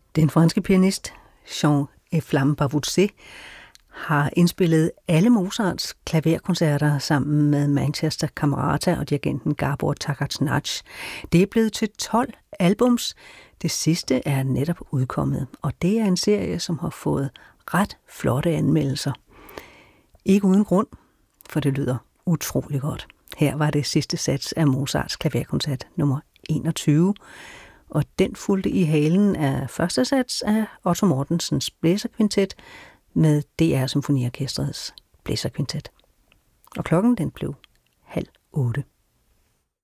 Den franske pianist Jean-Eflamme Bavouzet har indspillet alle Mozarts klaverkoncerter sammen med Manchester Camerata og dirigenten Gabor Takács. Det er blevet til 12 albums. Det sidste er netop udkommet, og det er en serie, som har fået ret flotte anmeldelser. Ikke uden grund, for det lyder utrolig godt. Her var det sidste sats af Mozarts klaverkoncert nummer 21, og den fulgte i halen af første sats af Otto Mortensens blæserkvintet med DR Symfoniorkestrets blæserkvintet. Og klokken den blev 7:30.